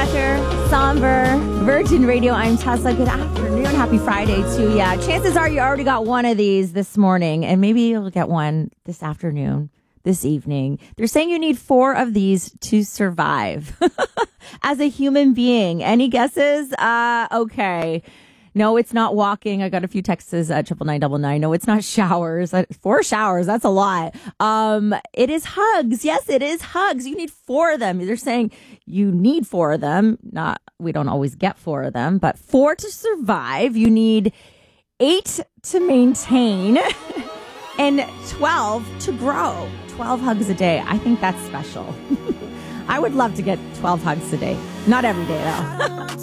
Fletcher, Somber, Virgin Radio. I'm Tesla. Good afternoon. Happy Friday to you. Chances are you already got one of these this morning, and maybe you'll get one this afternoon, this evening. They're saying you need 4 of these to survive as a human being. Any guesses? Okay. No, it's not walking. I got a few texts at 99999. No, it's not showers. 4 showers. That's a lot. It is hugs. Yes, it is hugs. You need 4 of them. They're saying you need 4 of them. We don't always get 4 of them, but 4 to survive. You need 8 to maintain and 12 to grow. 12 hugs a day. I think that's special. I would love to get 12 hugs a day. Not every day, though.